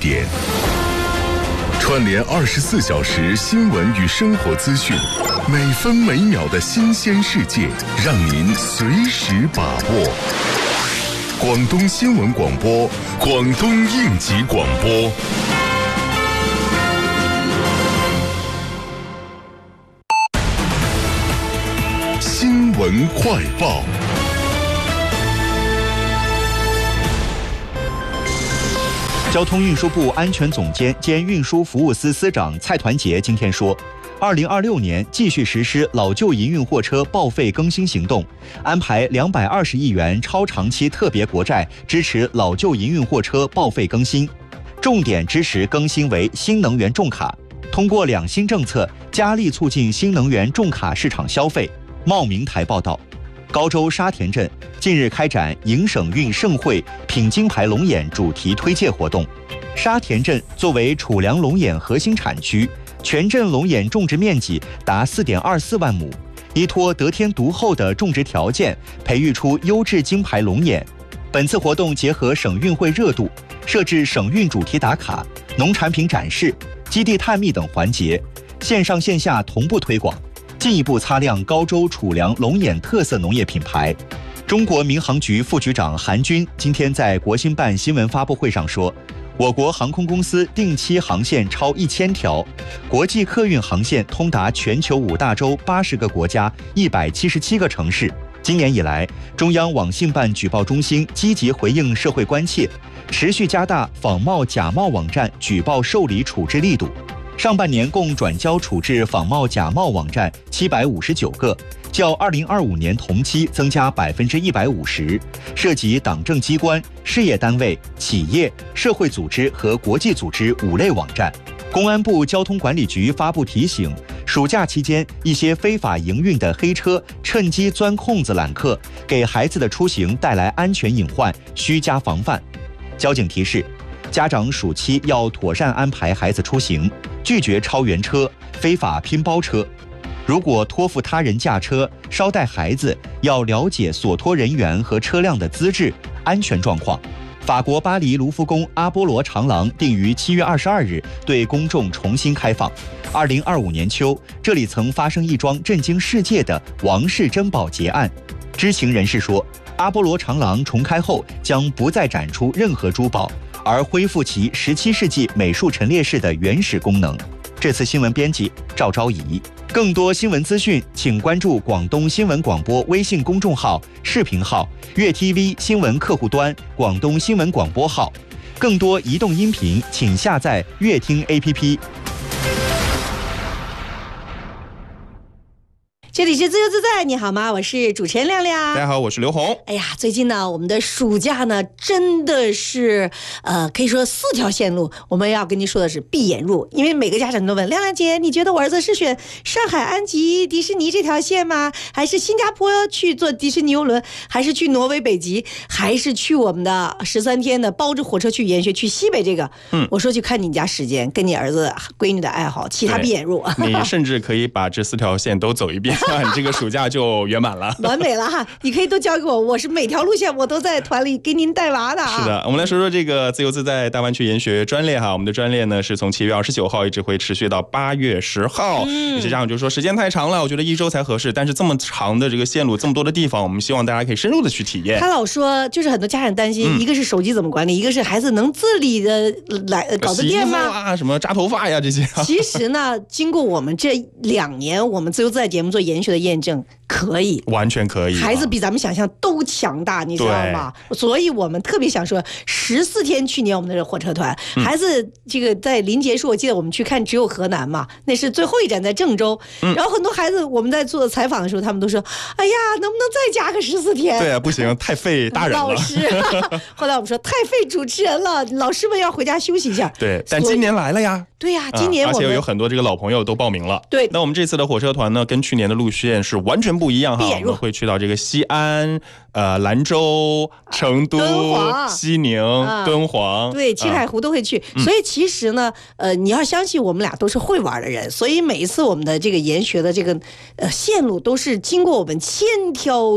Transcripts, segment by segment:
点，串联24小时新闻与生活资讯，每分每秒的新鲜世界，让您随时把握。广东新闻广播，广东应急广播。新闻快报。 交通运输部安全总监兼运输服务司司长蔡团结今天说，2026年继续实施老旧营运货车报废更新行动，安排220亿元超长期特别国债支持老旧营运货车报废更新，重点支持更新为新能源重卡，通过2新政策加力促进新能源重卡市场消费。茂名台报道，高州沙田镇近日开展迎省运盛会品金牌龙眼主题推介活动。沙田镇作为储粮龙眼核心产区，全镇龙眼种植面积达4.24万亩，依托得天独厚的种植条件，培育出优质金牌龙眼。本次活动结合省运会热度，设置省运主题打卡、农产品展示、基地探秘等环节，线上线下同步推广，进一步擦亮高州储粮龙眼特色农业品牌。中国民航局副局长韩军今天在国新办新闻发布会上说，我国航空公司定期航线超1000条，国际客运航线通达全球5大洲80个国家177个城市。今年以来，中央网信办举报中心积极回应社会关切，持续加大仿冒假冒网站举报受理处置力度。上半年共转交处置仿冒假冒网站759个，较2025年同期增加150%，涉及党政机关、事业单位、企业、社会组织和国际组织5类网站。公安部交通管理局发布提醒，暑假期间一些非法营运的黑车趁机钻空子揽客，给孩子的出行带来安全隐患，需加防范。交警提示，家长暑期要妥善安排孩子出行，拒绝超员车、非法拼包车。如果托付他人驾车，捎带孩子，要了解所托人员和车辆的资质、安全状况。法国巴黎卢浮宫阿波罗长廊定于7月22日对公众重新开放。2025年秋，这里曾发生一桩震惊世界的王室珍宝劫案。知情人士说，阿波罗长廊重开后将不再展出任何珠宝，而恢复其17世纪美术陈列室的原始功能。这次新闻编辑赵昭仪。更多新闻资讯，请关注广东新闻广播微信公众号、视频号、粤 TV 新闻客户端、广东新闻广播号。更多移动音频，请下载粤听 APP。 这里是自由自在，你好吗？我是主持人亮亮。 大家好，我是刘红。 哎呀，最近呢，我们的暑假呢，真的是可以说4条线路，我们要跟您说的是闭眼入，因为每个家长都问亮亮姐，你觉得我儿子是选上海安吉迪士尼这条线吗？还是新加坡去坐迪士尼游轮？还是去挪威北极？还是去我们的13天的包着火车去研学去西北这个？我说去看你家时间，跟你儿子闺女的爱好，其他闭眼入。 你甚至可以把这4条线都走一遍。你这个暑假就圆满了， 完美了哈！你可以都交给我，我是每条路线我都在团里给您带娃的啊。 是的，我们来说说这个自由自在大湾区研学专列哈。我们的专列呢是从7月29号一直会持续到8月10号。有些家长就说时间太长了，我觉得1周才合适。但是这么长的这个线路，这么多的地方，我们希望大家可以深入的去体验。 他老说，就是很多家长担心，一个是手机怎么管理，一个是孩子能自理的来搞得定吗？ 啊，什么扎头发呀这些。 其实呢，经过我们这2年，我们自由自在节目做研学的验证，可以， 完全可以， 孩子比咱们想象都强大，你知道吗？所以我们特别想说14天，去年我们的火车团，孩子这个在临结束，我记得我们去看只有河南嘛，那是最后一站在郑州，然后很多孩子我们在做采访的时候，他们都说，哎呀，能不能再加个14天？ 对啊，不行，太费大人了。 老师，后来我们说太费主持人了，老师们要回家休息一下。 对，但今年来了呀。 对呀，今年而且有很多这个老朋友都报名了。 对， 那我们这次的火车团呢，跟去年的路线是完全不一样哈。我们会去到这个西安、兰州、成都、西宁、敦煌， 对，青海湖都会去。所以其实呢，你要相信我们俩都是会玩的人，所以每一次我们的这个研学的这个线路都是经过我们千挑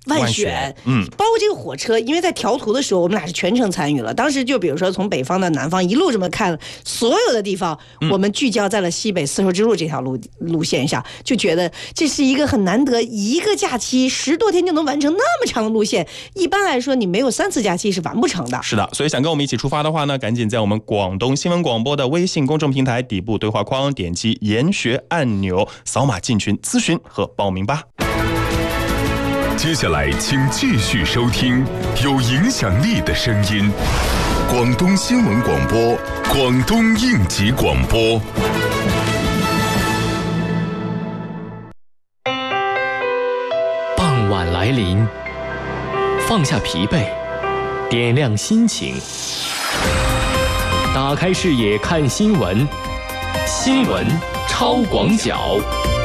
万选，包括这个火车，因为在调图的时候，我们俩是全程参与了。当时就比如说从北方到南方一路这么看，所有的地方，我们聚焦在了西北丝绸之路这条路线上，就觉得这是一个很难得，一个假期10多天就能完成那么长的路线。一般来说，你没有3次假期是完不成的。 是的，所以想跟我们一起出发的话呢，赶紧在我们广东新闻广播的微信公众平台底部对话框点击研学按钮，扫码进群咨询和报名吧。 接下来请继续收听有影响力的声音，广东新闻广播，广东应急广播。 傍晚来临，放下疲惫，点亮心情，打开视野看新闻，新闻超广角。